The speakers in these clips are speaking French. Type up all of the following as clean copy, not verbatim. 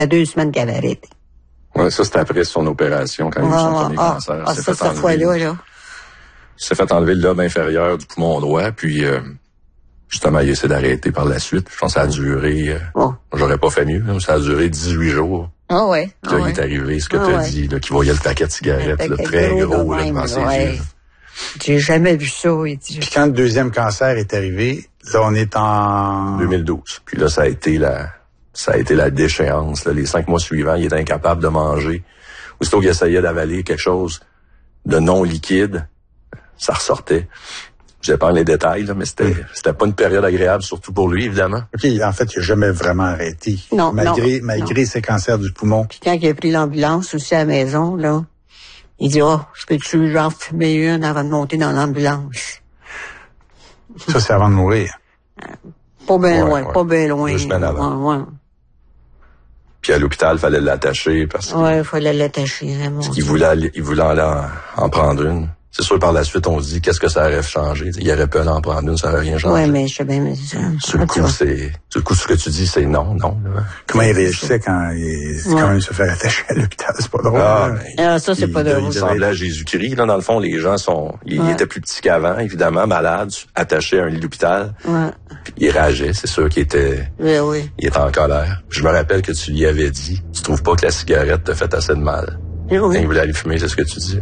a 2 semaines qu'elle avait arrêté. Ouais, ça, c'était après son opération, quand il a eu son premier cancer. Cette fois-là, là. Il s'est fait enlever le lobe inférieur du poumon droit, puis justement, il essaie d'arrêter par la suite. Je pense que ça a duré... J'aurais pas fait mieux, ça a duré 18 jours. Ah ouais. Puis là, il est arrivé ce que tu as dit, là, qu'il voyait le paquet de cigarettes, là, très gros, là, devant ses yeux. J'ai jamais vu ça. Puis quand le deuxième cancer est arrivé, là, on est en... 2012. Puis là, ça a été la déchéance, là. Les 5 mois suivants, il était incapable de manger. Aussitôt qu'il essayait d'avaler quelque chose de non liquide, ça ressortait. Je vais pas les détails, là, mais c'était pas une période agréable, surtout pour lui, évidemment. OK, en fait, il n'a jamais vraiment arrêté. Non, malgré ses cancers du poumon. Puis quand il a pris l'ambulance aussi à la maison, là, il dit, je peux-tu genre fumer une avant de monter dans l'ambulance? Ça, c'est avant de mourir. Pas bien loin, pas bien loin. 2 semaines avant. Ouais. Puis à l'hôpital, il fallait l'attacher parce que... Ouais, il fallait l'attacher, vraiment. Parce qu'il voulait aller en prendre une. C'est sûr, par la suite, on se dit, qu'est-ce que ça aurait changé? Il aurait pu aller en prendre une, ça n'aurait rien changé. Ouais, mais je sais bien, mais sur le coup, ce que tu dis, c'est non. Là. Comment il réagissait quand il se fait attacher à l'hôpital? C'est pas drôle. Ça, c'est pas drôle. Il ressemblait à Jésus-Christ, là. Dans le fond, les gens il était plus petit qu'avant, évidemment, malade, attaché à un lit d'hôpital. Ouais. Puis il rageait, c'est sûr qu'il était... Oui. Il était en colère. Je me rappelle que tu lui avais dit, tu trouves pas que la cigarette te fait assez de mal? Oui. Quand il voulait aller fumer, c'est ce que tu dis.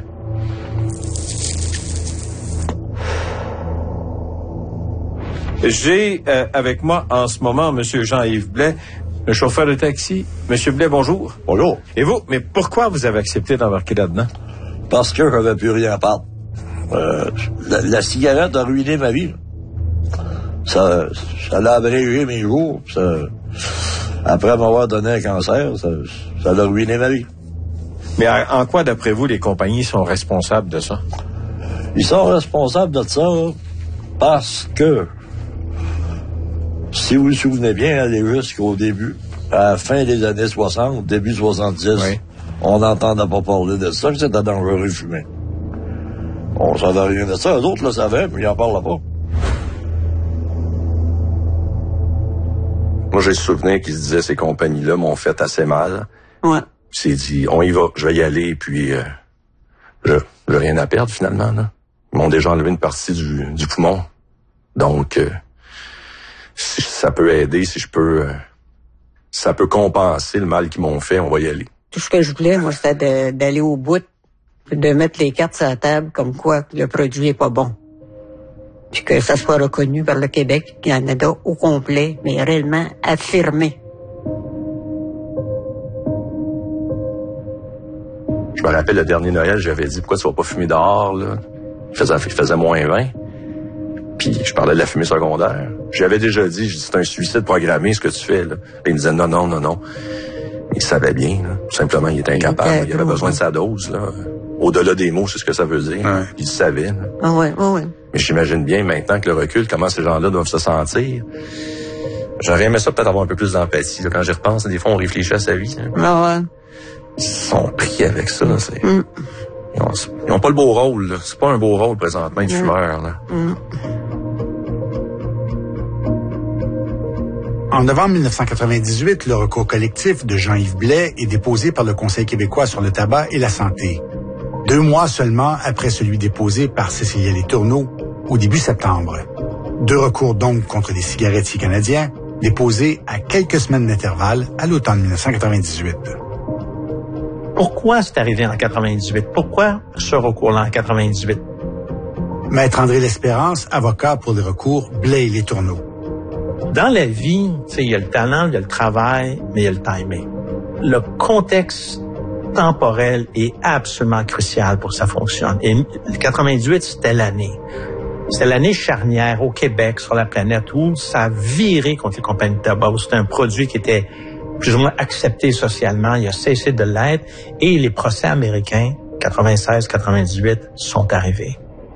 J'ai avec moi en ce moment M. Jean-Yves Blais, le chauffeur de taxi. Monsieur Blais, bonjour. Bonjour. Et vous, mais pourquoi vous avez accepté d'embarquer là-dedans? Parce que j'avais plus rien à perdre. La cigarette a ruiné ma vie. Ça l'a abrégé mes jours. Après m'avoir donné un cancer, ça l'a ruiné ma vie. Mais en quoi, d'après vous, les compagnies sont responsables de ça? Ils sont responsables de ça parce que, si vous vous souvenez bien, aller jusqu'au début, à la fin des années 60, début 70, oui. On n'entendait pas parler de ça, que c'était dangereux de fumer. On savait rien de ça, eux autres le savaient, mais ils n'en parlaient pas. Moi, j'ai le souvenir qu'ils se disaient, ces compagnies-là m'ont fait assez mal. Ouais. Puis c'est dit, on y va, je vais y aller, puis j'ai rien à perdre, finalement, là. Ils m'ont déjà enlevé une partie du poumon. Donc, si ça peut aider, si ça peut compenser le mal qu'ils m'ont fait, on va y aller. Tout ce que je voulais, moi, c'était d'aller au bout, de mettre les cartes sur la table comme quoi le produit est pas bon. Puis que ça soit reconnu par le Québec, le Canada au complet, mais réellement affirmé. Je me rappelle le dernier Noël, j'avais dit, pourquoi tu vas pas fumer dehors, là? Il faisait moins 20. Puis je parlais de la fumée secondaire. J'avais déjà dit, c'est un suicide programmé, ce que tu fais, là. Et il me disait, non. Il savait bien, là. Tout simplement, il était incapable. Il avait besoin de sa dose, là. Au-delà des mots, c'est ce que ça veut dire. Ouais. Il le savait, là. Ah ouais. Mais j'imagine bien, maintenant que le recul, comment ces gens-là doivent se sentir. J'aurais aimé ça peut-être avoir un peu plus d'empathie, là. Quand j'y repense, des fois, on réfléchit à sa vie. Ah ouais. Ils sont pris avec ça, là. Ils ont pas le beau rôle, là. C'est pas un beau rôle, présentement, de fumeur, là. En novembre 1998, le recours collectif de Jean-Yves Blais est déposé par le Conseil québécois sur le tabac et la santé. 2 mois seulement après celui déposé par Cécilia Letourneau au début septembre. 2 recours donc contre les cigarettiers canadiens, déposés à quelques semaines d'intervalle à l'automne 1998. Pourquoi c'est arrivé en 98? Pourquoi ce recours-là en 98? Maître André L'Espérance, avocat pour les recours Blais et Letourneau. Dans la vie, il y a le talent, il y a le travail, mais il y a le timing. Le contexte temporel est absolument crucial pour que ça fonctionne. Et 98, c'était l'année. C'était l'année charnière au Québec, sur la planète, où ça a viré contre les compagnies de tabac. C'était un produit qui était plus ou moins accepté socialement. Il a cessé de l'être. Et les procès américains, 96-98, sont arrivés.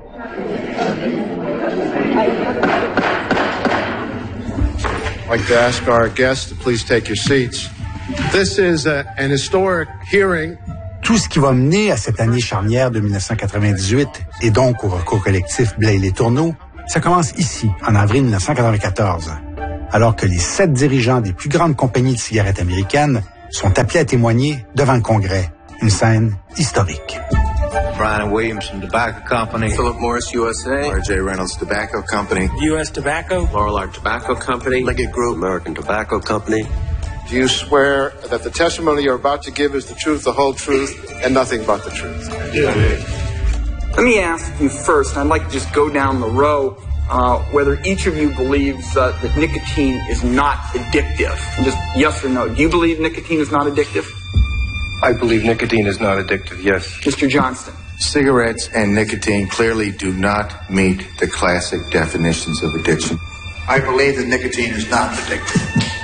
I'd like to ask our guests to please take your seats. This is an historic hearing. Tout ce qui va mener à cette année charnière de 1998 et donc au recours collectif Blais et Letourneau, ça commence ici, en avril 1994, alors que les 7 dirigeants des plus grandes compagnies de cigarettes américaines sont appelés à témoigner devant le Congrès. Une scène historique. Brian Williamson Tobacco Company. Philip Morris USA. R.J. Reynolds Tobacco Company. U.S. Tobacco. Lorillard Tobacco Company. Liggett Group. American Tobacco Company. Do you swear that the testimony you're about to give is the truth, the whole truth, and nothing but the truth? Let me ask you first, and I'd like to just go down the row, whether each of you believes that nicotine is not addictive. Just yes or no. Do you believe nicotine is not addictive? I believe nicotine is not addictive, yes. Mr. Johnston. Cigarettes and nicotine clearly do not meet the classic definitions of addiction. I believe that nicotine is not addictive.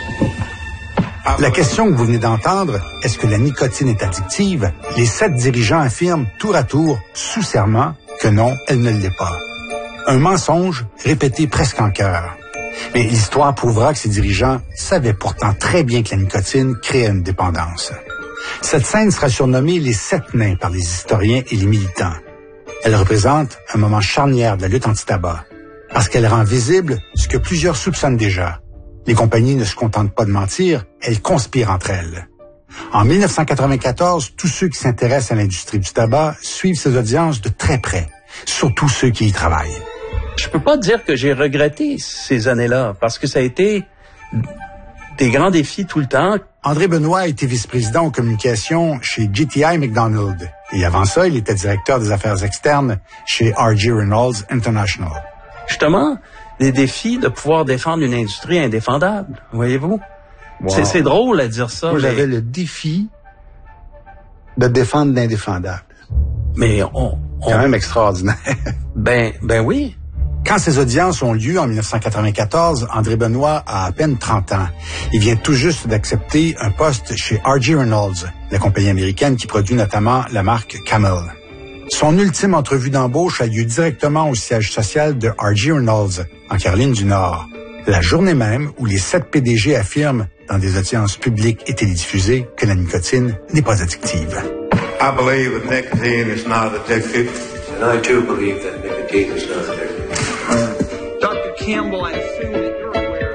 La question que vous venez d'entendre, est-ce que la nicotine est addictive? Les 7 dirigeants affirment tour à tour, sous serment, que non, elle ne l'est pas. Un mensonge répété presque en chœur. Mais l'histoire prouvera que ces dirigeants savaient pourtant très bien que la nicotine créait une dépendance. Cette scène sera surnommée les 7 nains par les historiens et les militants. Elle représente un moment charnière de la lutte anti-tabac, parce qu'elle rend visible ce que plusieurs soupçonnent déjà. Les compagnies ne se contentent pas de mentir, elles conspirent entre elles. En 1994, tous ceux qui s'intéressent à l'industrie du tabac suivent ces audiences de très près, surtout ceux qui y travaillent. Je peux pas dire que j'ai regretté ces années-là, parce que ça a été des grands défis tout le temps. André Benoît a été vice-président aux communications chez GTI McDonald. Et avant ça, il était directeur des affaires externes chez R.J. Reynolds International. Justement, des défis de pouvoir défendre une industrie indéfendable, voyez-vous? Wow. C'est drôle à dire ça. Moi, j'avais le défi de défendre l'indéfendable. Mais quand même extraordinaire. Ben oui. Quand ces audiences ont lieu en 1994, André Benoît a à peine 30 ans. Il vient tout juste d'accepter un poste chez R.J. Reynolds, la compagnie américaine qui produit notamment la marque Camel. Son ultime entrevue d'embauche a lieu directement au siège social de R.J. Reynolds, en Caroline du Nord, la journée même où les 7 PDG affirment, dans des audiences publiques et télédiffusées, que la nicotine n'est pas addictive. I believe that nicotine is not addictive. And I too believe that nicotine is not addictive. Dr. Campbell, I assume that you're aware.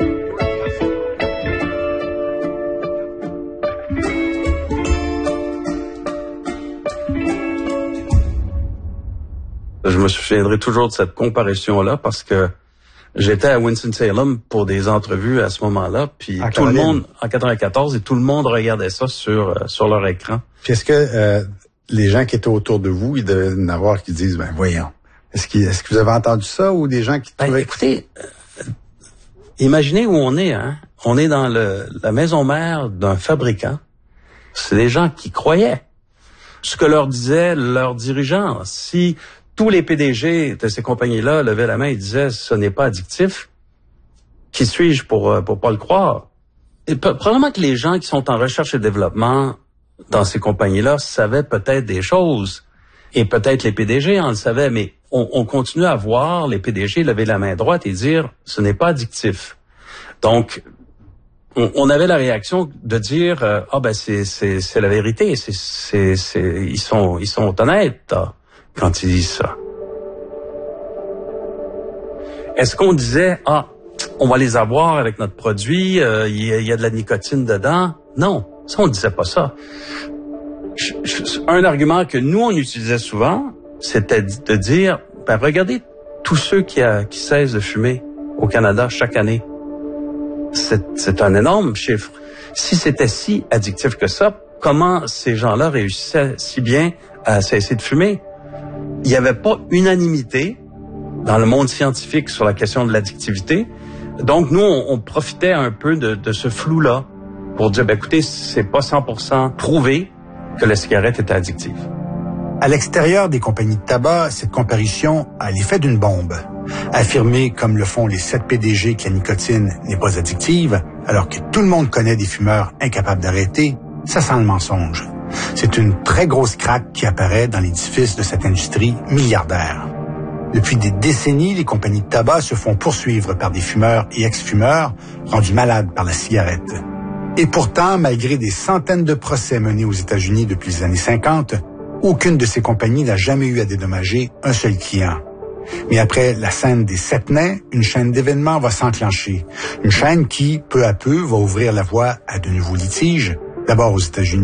Je me souviendrai toujours de cette comparution-là parce que j'étais à Winston-Salem pour des entrevues à ce moment-là, puis tout le monde, en 94, et tout le monde regardait ça sur leur écran. Puis est-ce que les gens qui étaient autour de vous, ils devaient en avoir qui disent, ben voyons, est-ce que vous avez entendu ça ou des gens qui trouvaient... Écoutez, imaginez où on est, hein. On est dans la maison mère d'un fabricant. C'est des gens qui croyaient ce que leur disaient leurs dirigeants. Si tous les PDG de ces compagnies-là levaient la main et disaient « ce n'est pas addictif », qui suis-je pour pas le croire? Et probablement que les gens qui sont en recherche et développement dans ces compagnies-là savaient peut-être des choses. Et peut-être les PDG en le savaient, mais on continue à voir les PDG lever la main droite et dire « ce n'est pas addictif ». Donc, on avait la réaction de dire « ah ben c'est la vérité, ils sont honnêtes quand ils disent ça ». Est-ce qu'on disait « ah, on va les avoir avec notre produit, il y a de la nicotine dedans ». Non, ça on disait pas ça. Un argument que nous on utilisait souvent, c'était de dire ben regardez tous ceux qui cessent de fumer au Canada chaque année. C'est un énorme chiffre. Si c'était si addictif que ça, comment ces gens-là réussissaient si bien à cesser de fumer? Il n'y avait pas unanimité dans le monde scientifique sur la question de l'addictivité. Donc, nous, on profitait un peu de ce flou-là pour dire, ben écoutez, c'est pas 100% prouvé que la cigarette était addictive. À l'extérieur des compagnies de tabac, cette comparution a l'effet d'une bombe. Affirmer, comme le font les 7 PDG, que la nicotine n'est pas addictive, alors que tout le monde connaît des fumeurs incapables d'arrêter, ça sent le mensonge. C'est une très grosse craque qui apparaît dans l'édifice de cette industrie milliardaire. Depuis des décennies, les compagnies de tabac se font poursuivre par des fumeurs et ex-fumeurs rendus malades par la cigarette. Et pourtant, malgré des centaines de procès menés aux États-Unis depuis les années 50, aucune de ces compagnies n'a jamais eu à dédommager un seul client. Mais après la scène des 7 nains, une chaîne d'événements va s'enclencher. Une chaîne qui, peu à peu, va ouvrir la voie à de nouveaux litiges, D'abord aux États-Unis.